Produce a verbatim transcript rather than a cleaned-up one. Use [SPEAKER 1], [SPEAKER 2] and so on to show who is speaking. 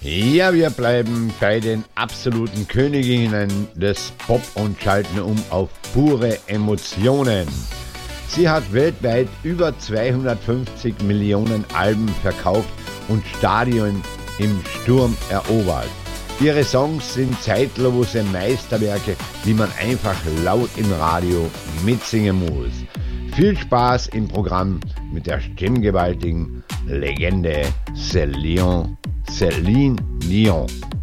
[SPEAKER 1] Ja, wir bleiben bei den absoluten Königinnen des Pop und schalten um auf pure Emotionen. Sie hat weltweit über zweihundertfünfzig Millionen Alben verkauft und Stadien im Sturm erobert. Ihre Songs sind zeitlose Meisterwerke, die man einfach laut im Radio mitsingen muss. Viel Spaß im Programm mit der stimmgewaltigen Legende Céline, Céline Dion.